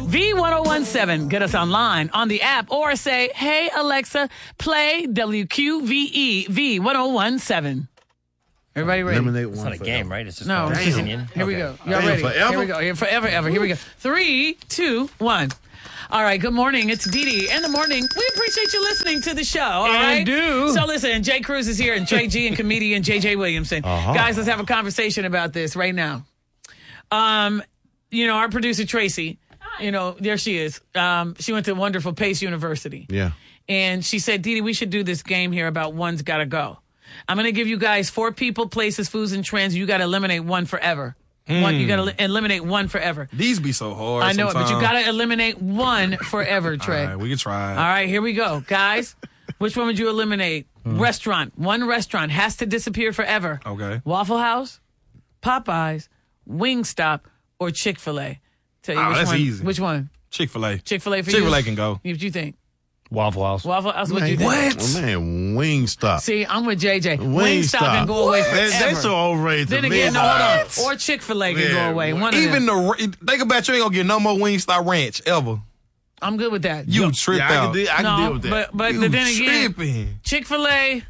V1017. Get us online on the app or say, hey, Alexa, play WQVE V1017. Everybody ready? Eliminate one. It's not a game, right? It's just No. opinion. Here we go. Y'all Damn, ready? forever? Here we go. Yeah, forever, ever. Here we go. 3, 2, 1. All right, good morning. It's Dee Dee in the morning. We appreciate you listening to the show, all right? do. So listen, Jay Cruz is here and Trey G and comedian JJ Williamson. Guys, let's have a conversation about this right now. Our producer Tracy, there she is. She went to wonderful Pace University. Yeah. And she said, Dee Dee, we should do this game here about one's gotta go. I'm going to give you guys 4 people, places, foods, and trends. You got to eliminate one forever. You got to eliminate one forever. These be so hard. I know it, but you sometimes. got to eliminate one forever, Trey. All right, we can try. All right, here we go. Guys, which one would you eliminate? Restaurant. One restaurant has to disappear forever. Okay. Waffle House, Popeyes, Wingstop, or Chick-fil-A. Tell you which that's one. easy. Which one? Chick-fil-A. Chick-fil-A for you? Chick-fil-A can go. What you think? Waffle House. Waffle House, what do you think? What? Man, Wingstop. See, I'm with JJ. Wingstop can go away forever. That's so overrated. Then to me. again, no, hold on. Or Chick-fil-A can go Yeah. away. One of Even them. think about you ain't gonna get no more Wingstop Ranch ever. I'm good with that. You tripped Yeah, I out. can deal with that. but You then again, tripping. Chick-fil-A,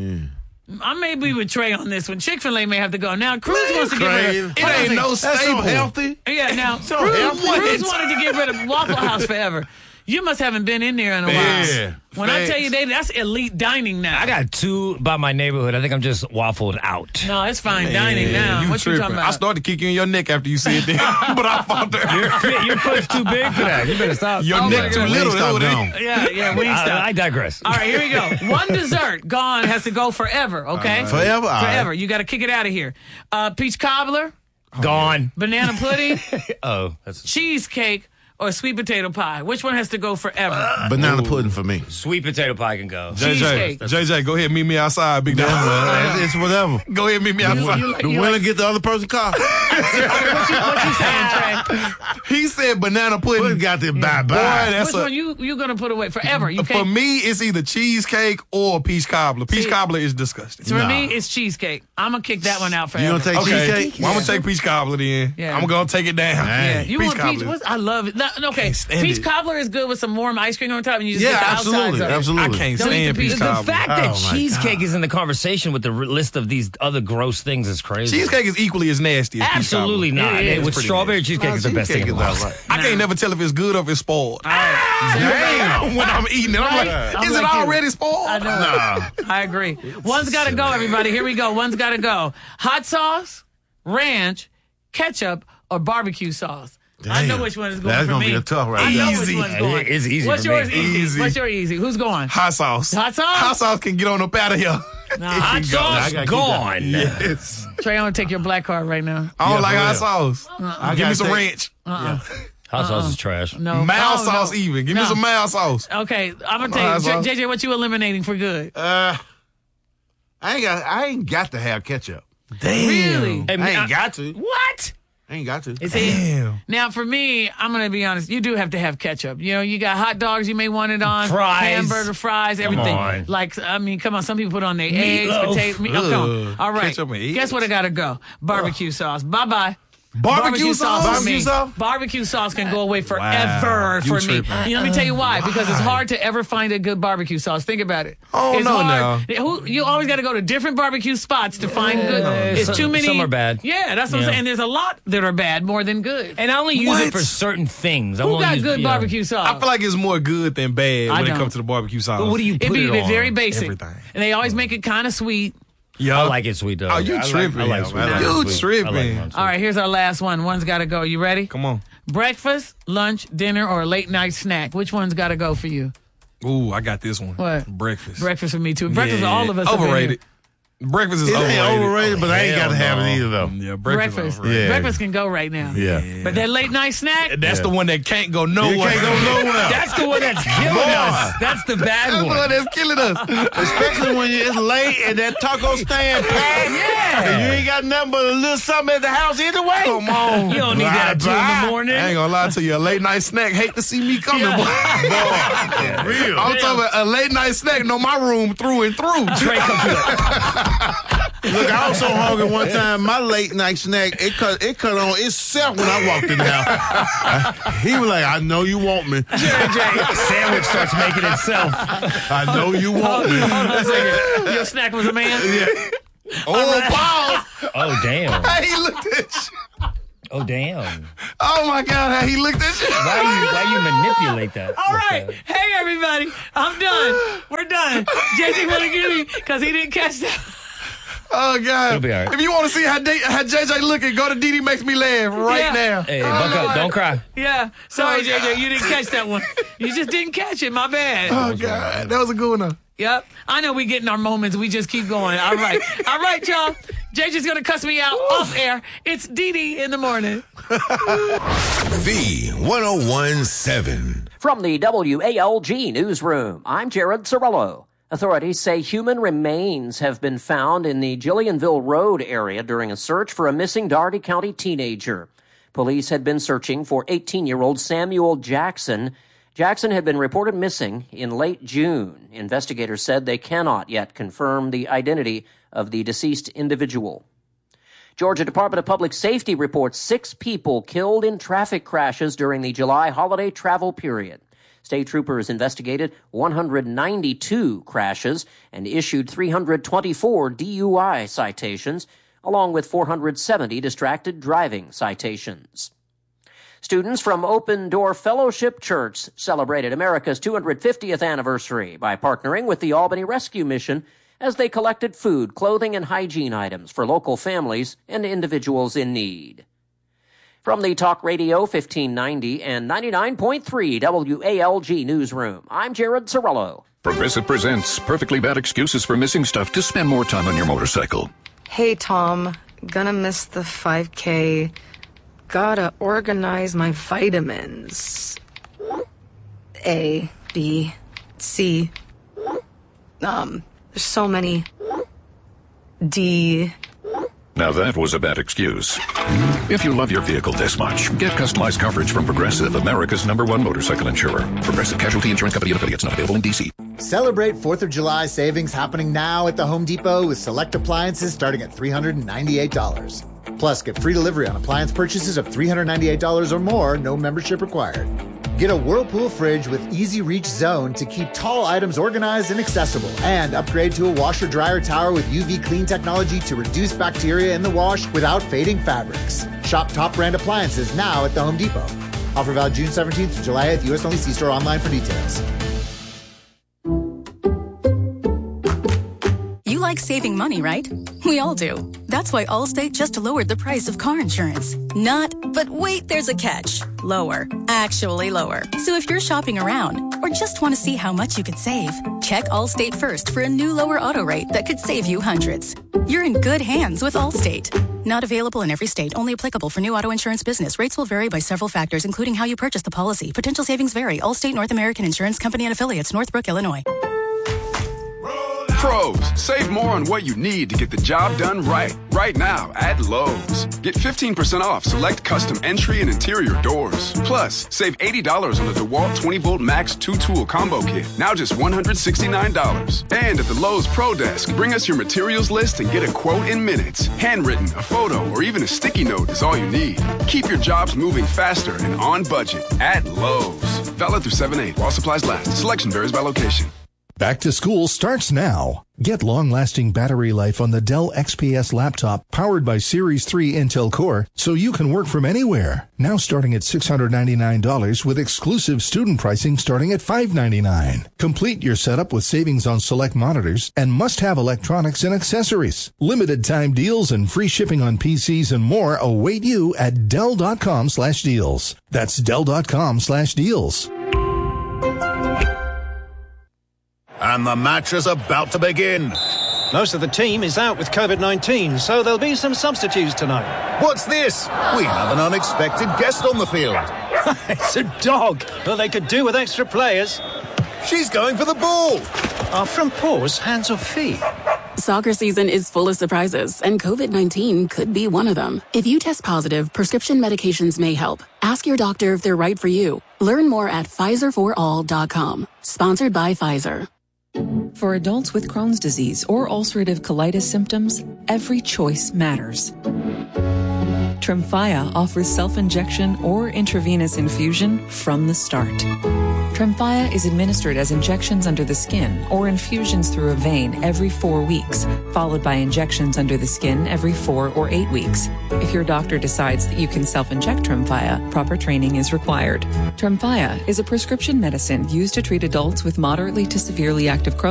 I may be with Trey on this one. Chick-fil-A may have to go. Now, Cruz wants to get rid of... It ain't no That's so staple. healthy. Yeah, now, So Cruz healthy. wanted to get rid of Waffle House forever. You must haven't been in there in a while. Yeah, When I tell facts. you, that's elite dining now. I got 2 by my neighborhood. I think I'm just waffled out. No, it's fine dining now. What you tripping. talking about? I started to kick you in your neck after you said that, but I fought there. Your foot's too big for that. You better stop. Your Oh, my neck too God. little. Wingstop That's gone. what Yeah, Wingstop. I digress. All right, here we go. One dessert gone has to go forever, okay? Forever? All right. Forever. You got to kick it out of here. Peach cobbler, Gone. banana pudding, Oh, that's cheesecake, or sweet potato pie. Which one has to go forever? Banana pudding for me. sweet potato pie can go. Cheesecake. JJ, go ahead and meet me outside, big dog. It's whatever. Go ahead and meet me outside. The winner get the other person car. What you saying, Trey? He said banana pudding. Pudding got the bye Boy, bye. that's Which one you gonna put away forever? You for can't. me, it's either cheesecake or peach cobbler. Peach See- cobbler is disgusting. For me, it's cheesecake. I'm gonna kick that one out forever. You gonna take Okay, cheesecake? well, I'm gonna take peach cobbler then. Yeah. I'm gonna take it down. Yeah, you peach want peach? cobbler. I love it. No, okay, Can't stand peach it. cobbler is good with some warm ice cream on top, and you just Yeah, get the absolutely, outsides of it. absolutely. I can't Don't eat stand the peach peach- The cobbler. fact that Oh, my cheesecake is in the conversation with the list of these other gross things is crazy. Cheesecake is equally as nasty as peach Absolutely cobbler. not. It is With pretty strawberry cheesecake is the best thing in the world. I can't never tell if it's good or if it's spoiled. Damn. When I'm eating it, I'm like, I'm is it like you. already spoiled? I know. Nah. I agree. One's got to go, everybody. Here we go. One's got to go. Hot sauce, ranch, ketchup, or barbecue sauce. I know Damn. which one is going That's for gonna me. be a tough right I know there. which Easy. one's going. It's easy What's for yours me. easy? Easy. What's your easy? Who's going? Hot sauce. Hot sauce? Hot sauce can get on up out of here. Hot I sauce gotta keep gone. Yes. Trey, I'm going to take your black card right now. I don't Yeah, like for hot real. sauce. Give me gotta some take- ranch. Hot sauce is trash. No. Mild Oh, sauce no. even. Give me No. some mild sauce. Okay, I'm going to Hot tell you. sauce. JJ, what you eliminating for good? I ain't got to have ketchup. Really? Hey, I ain't got to. What? I ain't got to. Damn. Now, for me, I'm going to be honest. You do have to have ketchup. You got hot dogs. You may want it on. Fries. Hamburger, fries, everything. on. Like, I mean, come on. Some people put on their eggs, Meatloaf. potatoes. Come on. Ugh. All right. Ketchup and eggs. Guess what I got to go? Barbecue sauce. Bye-bye. Barbecue sauce? for Barbecue me. sauce? Barbecue sauce can go away forever Wow. for You me. tripping. Let me tell you why. Because it's hard to ever find a good barbecue sauce. Think about it. Oh, it's no, hard. You always got to go to different barbecue spots to find good. It's some- too many. some are bad. Yeah, that's what I'm Yeah. saying. And there's a lot that are bad more than good. And I only use What? it for certain things. I Who won't got use, good you know. barbecue sauce? I feel like it's more good than bad I when it don't. comes to the barbecue sauce. But what do you put It'd be it on? very basic. Everything. And they always make it kind of sweet. Yeah. I like it sweet though. Oh, you I like- tripping. I like sweet. You sweet. tripping. I like mine sweet. All right, here's our last one. One's got to go. You ready? Come on. Breakfast, lunch, dinner, or a late night snack? Which one's got to go for you? Ooh, I got this one. What? Breakfast. Breakfast for me too. Breakfast Yeah. for all of us. have been here. Overrated. Breakfast is It overrated. ain't overrated, but I ain't got to have it either, though. Yeah, Breakfast. breakfast. Overrated. Yeah. Breakfast can go right now. Yeah. But that late night snack, That's the one that can't go nowhere. You can't go nowhere. That's the one that's killing us. That's the bad That's the one. one that's killing us. Especially when it's late and that taco stand packed. Yeah. And you ain't got nothing but a little something at the house either way. Come on. You don't need that at 2 in the morning. I ain't gonna lie to you. A late night snack. Hate to see me coming, boy. For real. I'm talking about a late night snack. Know my room through and through. Trey, come through. Look, I was so hungry one time, my late night snack, it cut on itself when I walked in the house. He was like, I know you want me. Sandwich starts making itself. I know you want me. Hold on a second. Your snack was a man? Yeah. Oh, pause. Oh, damn. Hey, he looked at you. Oh, damn. Oh, my God. How he looked at you. Why you manipulate that? All right. Hey, everybody. I'm done. We're done. JJ want to give me because he didn't catch that. Oh, God. It'll be all right. If you want to see how JJ looking, go to DD Makes Me Laugh right now. Hey, buck up. Don't cry. Yeah. Sorry, JJ. You didn't catch that one. You just didn't catch it. My bad. Oh, God. That was a good one, though. Yep. I know we getting our moments. We just keep going. All right. All right, y'all. JJ's going to cuss me out off air. It's DD in the morning. V1017. From the WALG newsroom, I'm Jared Cirillo. Authorities say human remains have been found in the Jillianville Road area during a search for a missing Dougherty County teenager. Police had been searching for 18-year-old Samuel Jackson. Jackson had been reported missing in late June. Investigators said they cannot yet confirm the identity of the deceased individual. Georgia Department of Public Safety reports 6 people killed in traffic crashes during the July holiday travel period. State troopers investigated 192 crashes and issued 324 DUI citations, along with 470 distracted driving citations. Students from Open Door Fellowship Church celebrated America's 250th anniversary by partnering with the Albany Rescue Mission as they collected food, clothing, and hygiene items for local families and individuals in need. From the Talk Radio 1590 and 99.3 WALG Newsroom, I'm Jared Cirillo. Progressive presents perfectly bad excuses for missing stuff to spend more time on your motorcycle. Hey, Tom. Gonna miss the 5K. Gotta organize my vitamins. A, B, C. There's so many. D. Now that was a bad excuse. If you love your vehicle this much, get customized coverage from Progressive, America's #1 motorcycle insurer. Progressive Casualty Insurance Company and affiliates, not available in D.C. Celebrate 4th of July savings happening now at the Home Depot with select appliances starting at $398. Plus, get free delivery on appliance purchases of $398 or more, no membership required. Get a Whirlpool fridge with Easy Reach Zone to keep tall items organized and accessible. And upgrade to a washer-dryer tower with UV clean technology to reduce bacteria in the wash without fading fabrics. Shop top brand appliances now at the Home Depot. Offer valid June 17th to July 8th. U.S. only. See store online for details. You like saving money, right? We all do. That's why Allstate just lowered the price of car insurance. Not, but wait, there's a catch. Lower. Actually lower. So if you're shopping around or just want to see how much you could save, check Allstate first for a new lower auto rate that could save you hundreds. You're in good hands with Allstate. Not available in every state. Only applicable for new auto insurance business. Rates will vary by several factors, including how you purchase the policy. Potential savings vary. Allstate North American Insurance Company and affiliates, Northbrook, Illinois. Pros, save more on what you need to get the job done right. Right now at Lowe's. Get 15% off select custom entry and interior doors. Plus, save $80 on the DeWalt 20-volt Max 2-tool combo kit. Now just $169. And at the Lowe's Pro Desk, bring us your materials list and get a quote in minutes. Handwritten, a photo, or even a sticky note is all you need. Keep your jobs moving faster and on budget at Lowe's. Valid through 7/8 while supplies last. Selection varies by location. Back to school starts now. Get long-lasting battery life on the Dell XPS laptop powered by Series 3 Intel Core so you can work from anywhere. Now starting at $699 with exclusive student pricing starting at $599. Complete your setup with savings on select monitors and must-have electronics and accessories. Limited time deals and free shipping on PCs and more await you at Dell.com/deals. That's Dell.com/deals. And the match is about to begin. Most of the team is out with COVID-19, so there'll be some substitutes tonight. What's this? We have an unexpected guest on the field. It's a dog. Well, they could do with extra players. She's going for the ball. Are front paws hands or feet? Soccer season is full of surprises, and COVID-19 could be one of them. If you test positive, prescription medications may help. Ask your doctor if they're right for you. Learn more at PfizerForAll.com. Sponsored by Pfizer. For adults with Crohn's disease or ulcerative colitis symptoms, every choice matters. Tremfya offers self-injection or intravenous infusion from the start. Tremfya is administered as injections under the skin or infusions through a vein every 4 weeks, followed by injections under the skin every 4 or 8 weeks. If your doctor decides that you can self-inject Tremfya, proper training is required. Tremfya is a prescription medicine used to treat adults with moderately to severely active Crohn's